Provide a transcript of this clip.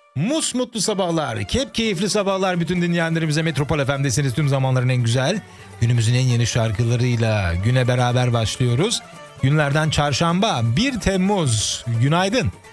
Mutlu sabahlar, hep keyifli sabahlar bütün dinleyenlerimize. Metropol FM'desiniz, tüm zamanların en güzel, günümüzün en yeni şarkılarıyla güne beraber başlıyoruz. Günlerden çarşamba 1 Temmuz, günaydın.